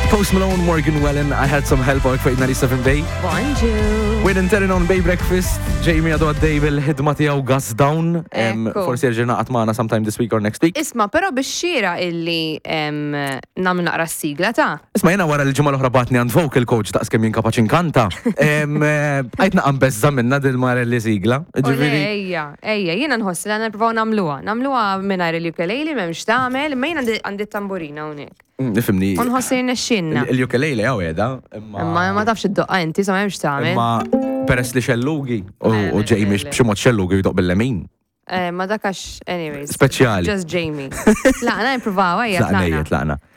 Post Malone, Morgan Wallen, I had some help out for 97 Bay. Bonjour. Win interin on Bay Breakfast, Jamie għadu għaddej bil-ħidma tijaw Gas Down. Ekku. Forsi jirġina għatmana sometime this week or next week. Isma, pero bix-xira illi namlu naqra s-sigla ta' Isma jena wara l-ġimma l-oħra batni għand vocal coach ta' skem jinkapaċin kanta. Għajtna għambezza minna dil-Marelli sigla. Ejja, jena nħossi l-għana provaw namluwa minnajr il-ukulele, memx tamel, ma jena għandi tamburina unik. Nifimni. Unħossi n-xinna. Il-ukulele għaw edha. Ma tafx id-doqqa inti, sa memx tamel. Ma peress li xellugi u Jamie bximot xellugi jidoq bil-lemin. Ma dakax, anyways. Speċjali. Just Jamie. Laqna, improvaw, Tlaqna.